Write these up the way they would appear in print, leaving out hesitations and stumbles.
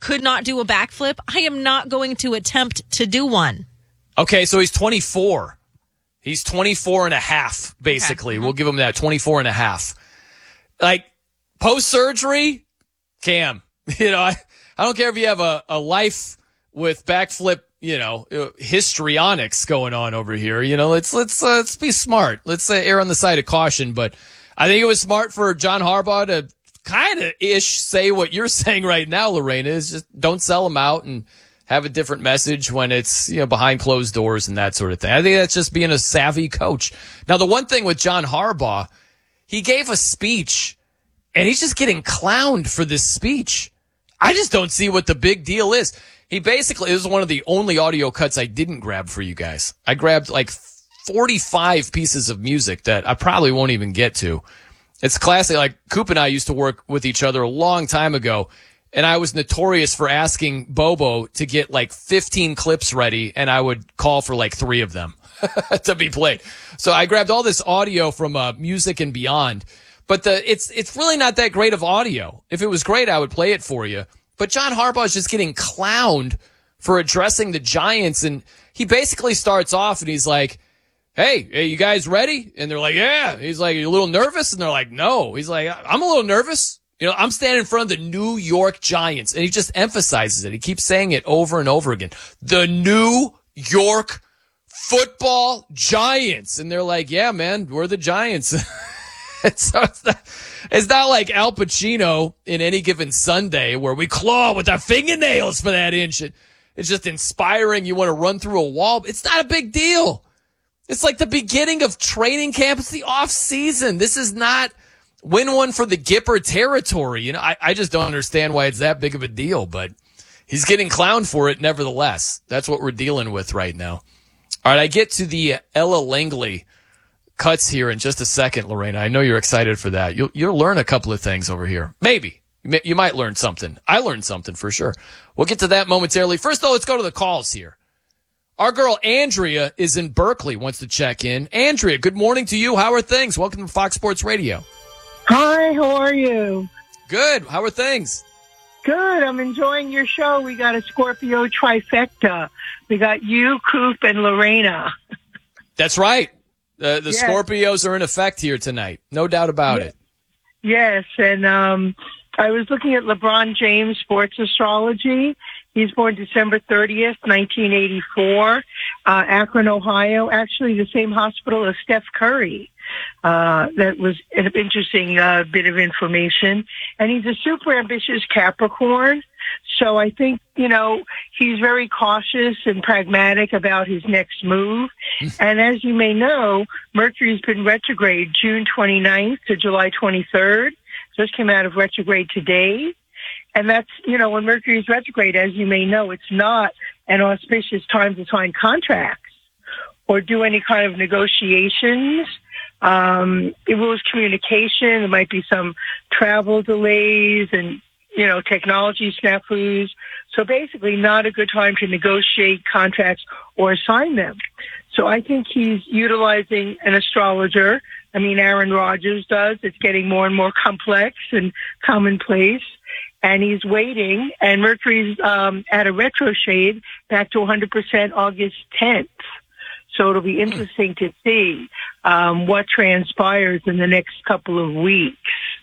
could not do a backflip, I am not going to attempt to do one. Okay, so he's 24. He's 24 and a half, basically. Okay. We'll give him that, 24 and a half. Like, post-surgery, Cam, I don't care if you have a life with backflip, histrionics going on over here. Let's be smart. Let's err on the side of caution. But I think it was smart for John Harbaugh to kind of say what you're saying right now, Lorena, is just don't sell him out and have a different message when it's, behind closed doors and that sort of thing. I think that's just being a savvy coach. Now, the one thing with John Harbaugh, he gave a speech and he's just getting clowned for this speech. I just don't see what the big deal is. He basically, this is one of the only audio cuts I didn't grab for you guys. I grabbed like 45 pieces of music that I probably won't even get to. It's classic. Like, Coop and I used to work with each other a long time ago, and I was notorious for asking Bobo to get like 15 clips ready, and I would call for like 3 of them to be played. So I grabbed all this audio from Music and Beyond, but it's really not that great of audio. If it was great, I would play it for you. But John Harbaugh is just getting clowned for addressing the Giants, and he basically starts off and he's like, hey, you guys ready? And they're like, yeah. He's like, you a little nervous? And they're like, no. He's like, I'm a little nervous. I'm standing in front of the New York Giants. And he just emphasizes it. He keeps saying it over and over again. The New York Football Giants. And they're like, yeah, man, we're the Giants. So it's not like Al Pacino in Any Given Sunday where we claw with our fingernails for that inch. It's just inspiring. You want to run through a wall. It's not a big deal. It's like the beginning of training camp. It's the off season. This is not win one for the Gipper territory. I just don't understand why it's that big of a deal, but he's getting clowned for it nevertheless. That's what we're dealing with right now. All right, I get to the Ella Langley cuts here in just a second, Lorena. I know you're excited for that. You'll learn a couple of things over here. Maybe. You might learn something. I learned something for sure. We'll get to that momentarily. First, though, let's go to the calls here. Our girl Andrea is in Berkeley, wants to check in. Andrea, good morning to you. How are things? Welcome to Fox Sports Radio. Hi, how are you? Good. How are things? Good. I'm enjoying your show. We got a Scorpio trifecta. We got you, Coop, and Lorena. That's right. The yes. Scorpios are in effect here tonight. No doubt about it. Yes, and I was looking at LeBron James sports astrology. He's born December 30th, 1984, Akron, Ohio, actually the same hospital as Steph Curry. That was an interesting bit of information. And he's a super ambitious Capricorn. So I think, he's very cautious and pragmatic about his next move. And as you may know, Mercury's been retrograde June 29th to July 23rd. Just came out of retrograde today. And that's, when Mercury's retrograde, as you may know, it's not an auspicious time to sign contracts or do any kind of negotiations. It was communication. There might be some travel delays and, technology snafus. So basically not a good time to negotiate contracts or sign them. So I think he's utilizing an astrologer. I mean, Aaron Rodgers does. It's getting more and more complex and commonplace. And he's waiting, and Mercury's at a retro shade back to 100% August 10th. So it'll be interesting to see what transpires in the next couple of weeks.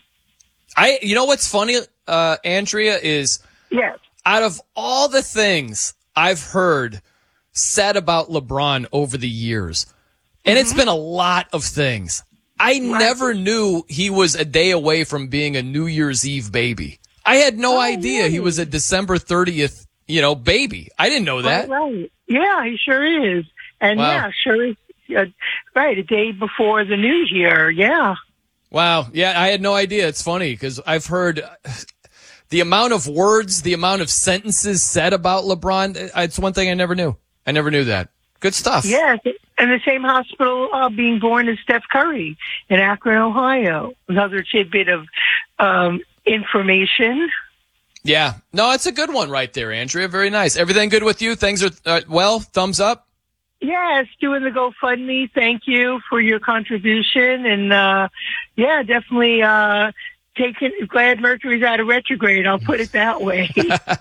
What's funny, Andrea, is yes. Out of all the things I've heard said about LeBron over the years, and it's been a lot of things, I never knew he was a day away from being a New Year's Eve baby. I had no idea he was a December 30th, baby. I didn't know that. Right. Yeah, he sure is. And wow. Sure is. Right, a day before the New Year. Yeah. Wow. Yeah, I had no idea. It's funny because I've heard the amount of words, the amount of sentences said about LeBron. It's one thing I never knew. I never knew that. Good stuff. Yes. And the same hospital being born as Steph Curry in Akron, Ohio. Another tidbit of information. Yeah. No, it's a good one right there, Andrea. Very nice. Everything good with you? Things are well? Thumbs up? Yes, doing the GoFundMe. Thank you for your contribution. And, definitely glad Mercury's out of retrograde. I'll put it that way.